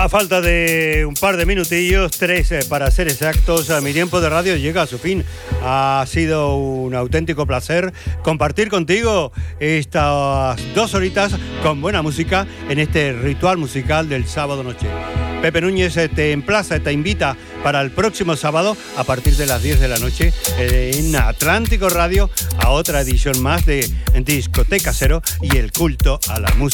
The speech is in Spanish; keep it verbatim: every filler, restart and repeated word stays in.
A falta de un par de minutillos, tres eh, para ser exactos, mi tiempo de radio llega a su fin. Ha sido un auténtico placer compartir contigo estas dos horitas con buena música en este ritual musical del sábado noche. Pepe Núñez te emplaza, te invita para el próximo sábado a partir de las diez de la noche en Atlántico Radio a otra edición más de Discoteca Cero y el culto a la música.